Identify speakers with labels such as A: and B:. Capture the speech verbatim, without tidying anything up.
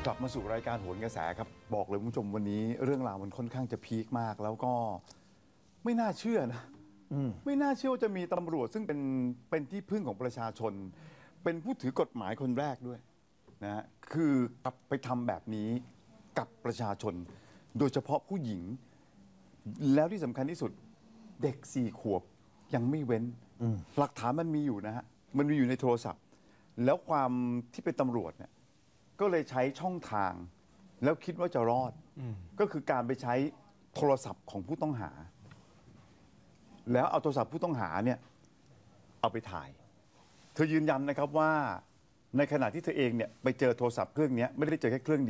A: กลับมาสู่รายการโหนกระแสครับบอกเลยคุณผู้ชมวันนี้เรื่องราวมันค่อนข้างจะพีคมากแล้วก็ไม่น่าเชื่อนะไม่น่าเชื่อว่าจะมีตำรวจซึ่งเป็นเป็นที่พึ่งของประชาชนเป็นผู้ถือกฎหมายคนแรกด้วยนะฮะคือกลับไปทำแบบนี้กับประชาชนโดยเฉพาะผู้หญิงแล้วที่สำคัญที่สุดเด็กสี่ขวบยังไม่เว้นหลักฐานมันมีอยู่นะฮะมันมีอยู่ในโทรศัพท์แล้วความที่เป็นตำรวจเนี่ยก็เลยใช้ช่องทางแล้วคิดว่าจะรอดก็คือการไปใช้โทรศัพท์ของผู้ต้องหาแล้วเอาโทรศัพท์ผู้ต้องหาเนี่ยเอาไปถ่ายเธอยืนยันนะครับว่าในขณะที่เธอเองเนี่ยไปเจอโทรศัพท์เครื่องนี้ไม่ได้เจอแค่เครื่อง